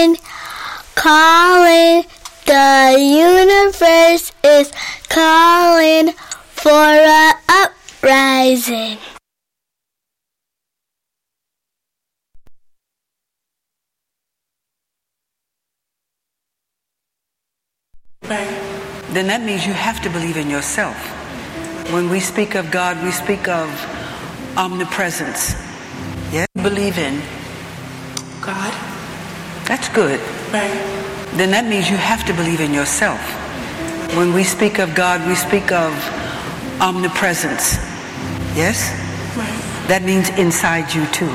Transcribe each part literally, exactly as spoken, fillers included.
calling, the universe is calling for an uprising. Right. Then that means you have to believe in yourself. When we speak of God, we speak of omnipresence. Yes? Believe in God. That's good. Right. Then that means you have to believe in yourself. When we speak of God, we speak of omnipresence. Yes? Right. That means inside you too.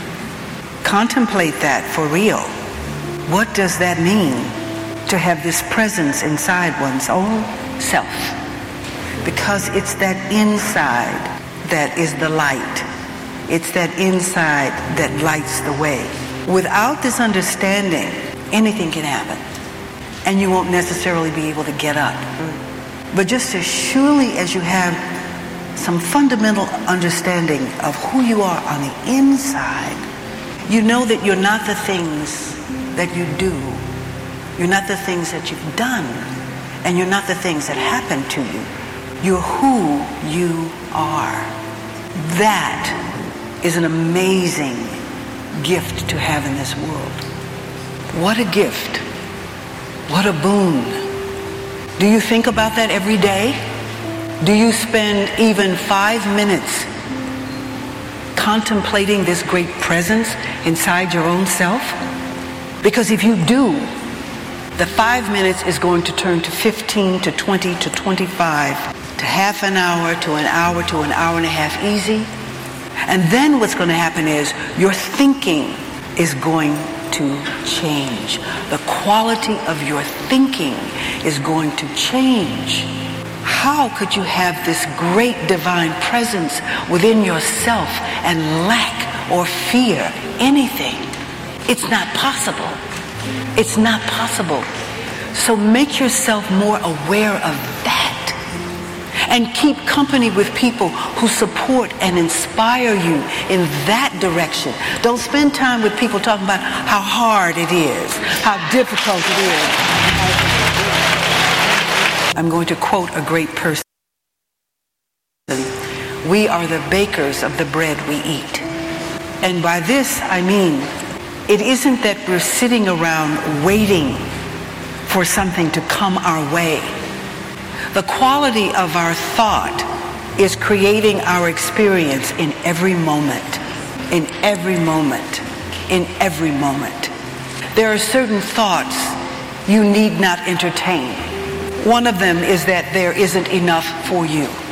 Contemplate that for real. What does that mean to have this presence inside one's own self? Because it's that inside that is the light. It's that inside that lights the way. Without this understanding, anything can happen. And you won't necessarily be able to get up. But just as surely as you have some fundamental understanding of who you are on the inside, you know that you're not the things that you do. You're not the things that you've done. And you're not the things that happen to you. You're who you are. That is an amazing gift to have in this world. What a gift. What a boon. Do you think about that every day? Do you spend even five minutes contemplating this great presence inside your own self? Because if you do, the five minutes is going to turn to fifteen, to twenty, to twenty-five, to half an hour, to an hour, to an hour and a half easy. And then what's going to happen is your thinking is going to change. The quality of your thinking is going to change. How could you have this great divine presence within yourself and lack or fear anything? It's not possible. It's not possible. So make yourself more aware of that. And keep company with people who support and inspire you in that direction. Don't spend time with people talking about how hard it is, how difficult it is. I'm going to quote a great person. We are the bakers of the bread we eat. And by this I mean, it isn't that we're sitting around waiting for something to come our way. The quality of our thought is creating our experience in every moment, in every moment, in every moment. There are certain thoughts you need not entertain. One of them is that there isn't enough for you.